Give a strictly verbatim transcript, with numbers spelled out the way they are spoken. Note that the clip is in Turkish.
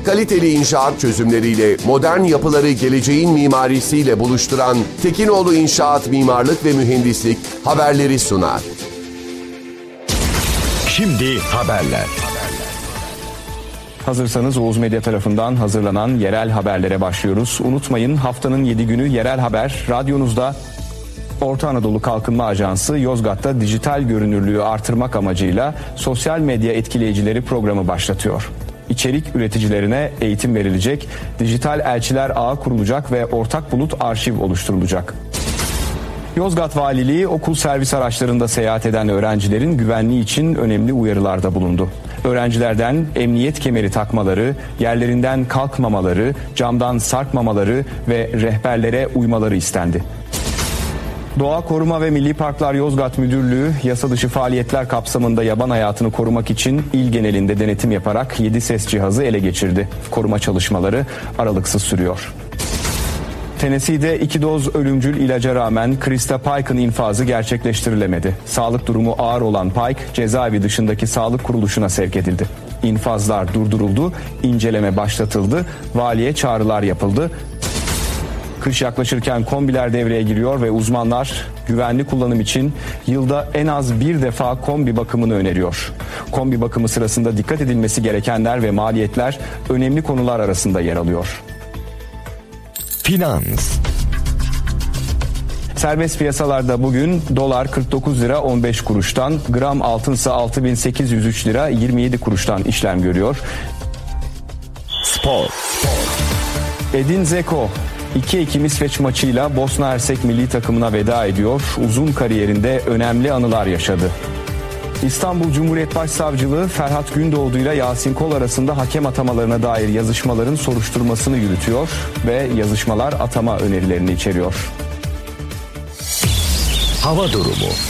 kaliteli inşaat çözümleriyle modern yapıları geleceğin mimarisiyle buluşturan Tekinoğlu İnşaat Mimarlık ve Mühendislik haberleri sunar. Şimdi haberler. Hazırsanız Oğuz Medya tarafından hazırlanan yerel haberlere başlıyoruz. Unutmayın, haftanın yedi günü yerel haber radyonuzda. Orta Anadolu Kalkınma Ajansı Yozgat'ta dijital görünürlüğü artırmak amacıyla sosyal medya etkileyicileri programı başlatıyor. İçerik üreticilerine eğitim verilecek, dijital elçiler ağı kurulacak ve ortak bulut arşiv oluşturulacak. Yozgat Valiliği okul servis araçlarında seyahat eden öğrencilerin güvenliği için önemli uyarılarda bulundu. Öğrencilerden emniyet kemeri takmaları, yerlerinden kalkmamaları, camdan sarkmamaları ve rehberlere uymaları istendi. Doğa Koruma ve Milli Parklar Yozgat Müdürlüğü yasa dışı faaliyetler kapsamında yaban hayatını korumak için il genelinde denetim yaparak yedi ses cihazı ele geçirdi. Koruma çalışmaları aralıksız sürüyor. Tennessee'de iki doz ölümcül ilaca rağmen Krista Pike'ın infazı gerçekleştirilemedi. Sağlık durumu ağır olan Pike cezaevi dışındaki sağlık kuruluşuna sevk edildi. İnfazlar durduruldu, inceleme başlatıldı, valiye çağrılar yapıldı. Kış yaklaşırken kombiler devreye giriyor ve uzmanlar güvenli kullanım için yılda en az bir defa kombi bakımını öneriyor. Kombi bakımı sırasında dikkat edilmesi gerekenler ve maliyetler önemli konular arasında yer alıyor. Finans. Serbest piyasalarda bugün dolar kırk dokuz lira on beş kuruştan, gram altınsa altı bin sekiz yüz üç lira yirmi yedi kuruştan işlem görüyor. Spor. Edin Dzeko iki Ekim İsveç maçıyla Bosna Hersek milli takımına veda ediyor. Uzun kariyerinde önemli anılar yaşadı. İstanbul Cumhuriyet Başsavcılığı Ferhat Gündoğdu ile Yasin Kol arasında hakem atamalarına dair yazışmaların soruşturmasını yürütüyor ve yazışmalar atama önerilerini içeriyor. Hava durumu.